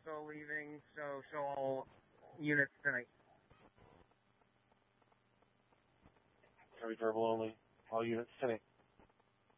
also leaving, so show all units tonight. Heavy verbal only. All units tonight.